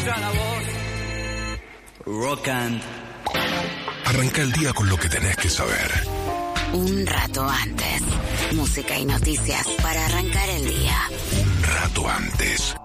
Rock and. Arranca el día con lo que tenés que saber. Un rato antes. Música y noticias para arrancar el día. Un rato antes.